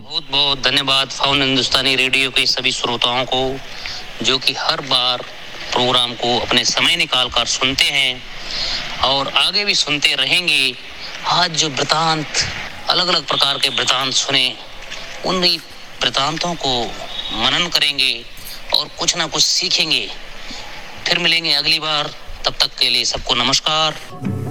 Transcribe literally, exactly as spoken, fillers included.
बहुत बहुत धन्यवाद फाउन हिंदुस्तानी रेडियो के सभी श्रोताओं को, जो कि हर बार प्रोग्राम को अपने समय निकाल कर सुनते हैं और आगे भी सुनते रहेंगे। आज जो वृतांत, अलग अलग प्रकार के वृतांत सुने, उन वृतांतों को मनन करेंगे और कुछ ना कुछ सीखेंगे। फिर मिलेंगे अगली बार, तब तक के लिए सबको नमस्कार।